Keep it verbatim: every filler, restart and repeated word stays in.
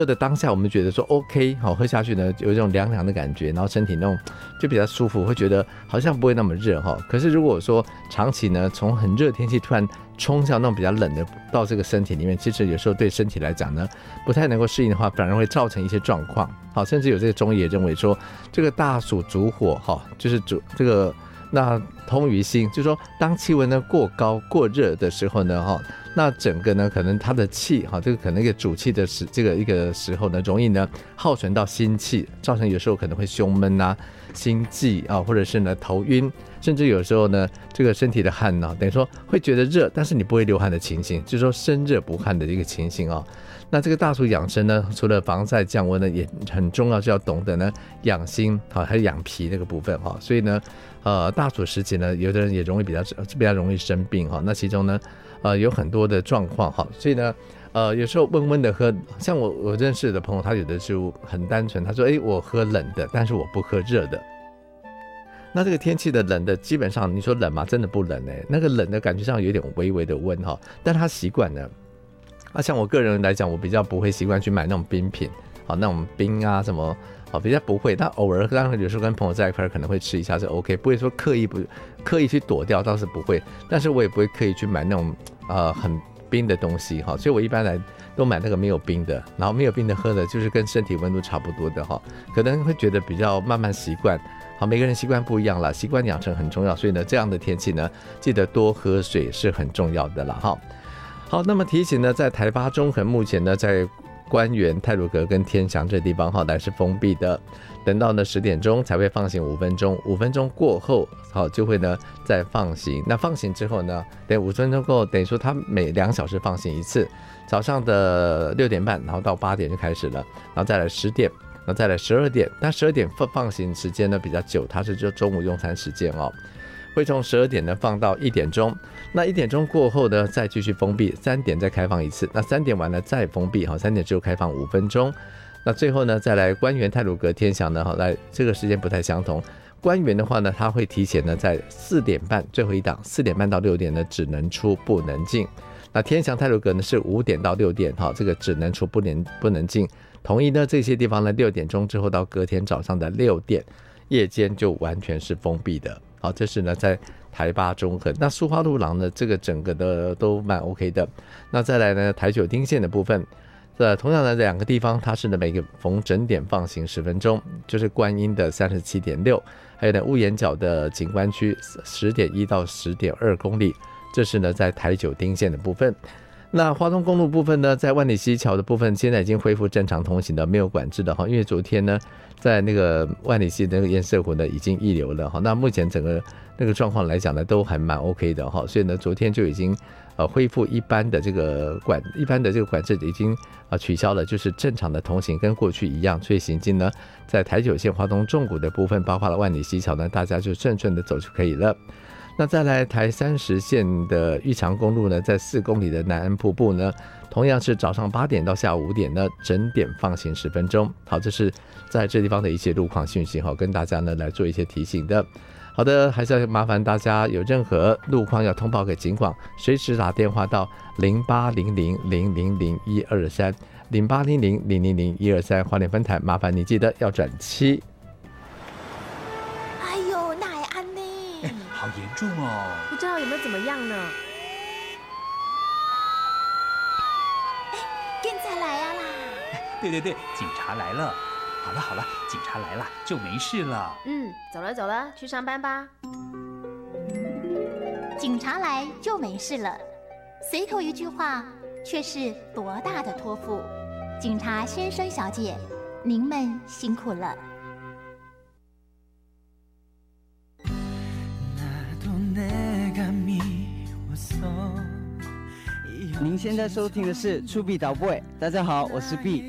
热的当下我们觉得说 OK 好，喝下去呢有一种凉凉的感觉，然后身体那种就比较舒服，会觉得好像不会那么热哈。可是如果说长期呢从很热的天气突然冲向那种比较冷的到这个身体里面，其实有时候对身体来讲呢不太能够适应的话，反而会造成一些状况。好，甚至有这个中医也认为说，这个大暑主火哈，就是主这个那通于心，就是说当气温呢过高过热的时候呢哈。那整个呢，可能它的气哈，这个可能一个主气的时这个一个时候呢，容易呢耗损到心气，造成有时候可能会胸闷啊、心悸啊，或者是呢头晕，甚至有时候呢这个身体的汗呢、啊，等于说会觉得热，但是你不会流汗的情形，就是说身热不汗的一个情形啊。那这个大暑养生呢，除了防晒降温呢，也很重要，是要懂得呢养心啊，还有养脾那个部分哈。所以呢，呃，大暑时节呢，有的人也容易比较比较容易生病哈。那其中呢，呃，有很多的状况哈，所以呢，呃，有时候温温的喝，像我我认识的朋友，他有的就很单纯，他说，哎，我喝冷的，但是我不喝热的。那这个天气的冷的，基本上你说冷吗？真的不冷哎，那个冷的感觉上有点微微的温哈，但他习惯了。啊，像我个人来讲，我比较不会习惯去买那种冰品，好那种冰啊什么，好比较不会。但偶尔当然有时候跟朋友在一块可能会吃一下是 OK， 不会说刻意不刻意去躲掉，倒是不会。但是我也不会刻意去买那种呃很冰的东西哈，所以我一般来都买那个没有冰的，然后没有冰的喝的就是跟身体温度差不多的哈，可能会觉得比较慢慢习惯。好，每个人习惯不一样啦，习惯养成很重要，所以呢，这样的天气呢，记得多喝水是很重要的啦哈。好，那么提醒呢，在台八中横目前呢，在官园、太鲁阁跟天祥这地方哈，还是封闭的。等到呢十点钟才会放行五分钟，五分钟过后，好就会呢再放行。那放行之后呢，等五分钟过后，等于说它每两小时放行一次，早上的六点半，然后到八点就开始了，然后再来十点，然后再来十二点。但十二点放放行时间呢比较久，它是就中午用餐时间哦。会从十二点呢放到一点钟，那一点钟过后呢再继续封闭，三点再开放一次，那三点完了再封闭，好，三点只有开放五分钟，那最后呢再来官园、太鲁阁、天祥呢，好，来这个时间不太相同。官园的话呢，它会提前呢在四点半最后一档，四点半到六点呢只能出不能进。那天祥、太鲁阁呢是五点到六点，好，这个只能出不能不能进。同意呢这些地方呢六点钟之后到隔天早上的六点，夜间就完全是封闭的。好，这是呢在台八中横。那苏花路廊呢，这个整个的都蛮 OK 的。那再来呢台九丁线的部分，呃，同样的两个地方，它是呢每个逢整点放行十分钟，就是观音的 三十七点六， 还有呢屋檐角的景观区 十点一 到 十点二 公里，这是呢在台九丁线的部分。那花东公路部分呢，在万里溪桥的部分现在已经恢复正常通行的，没有管制的哈，因为昨天呢在那个万里溪的那个堰塞湖呢已经溢流了哈，那目前整个那个状况来讲呢都还蛮 OK 的哈，所以呢昨天就已经呃恢复一般的这个管一般的这个管制已经呃取消了，就是正常的通行跟过去一样，所以行经呢在台九线花东纵谷的部分，包括了万里溪桥呢，大家就顺顺的走就可以了。那再来台三十线的玉长公路呢，在四公里的南安瀑布呢，同样是早上八点到下午五点呢，整点放行十分钟。好，这是在这地方的一些路况讯息，好，跟大家呢来做一些提醒的。好的，还是要麻烦大家有任何路况要通报给警广，随时打电话到零八零零零零零一二三零八零零零零零一二三花莲分台，麻烦你记得要转七。 哎呦，那还安呢？ 哎，好严重哦！ 不知道有没有怎么样呢？ 哎，警察来啊啦！ 对对对，警察来了。好了好了，警察来了就没事了。 嗯，走了走了，去上班吧。 警察来就没事了，随口一句话，却是多大的托付。警察先生小姐，您们辛苦了。 您现在收听的是出必导播，大家好，我是 B。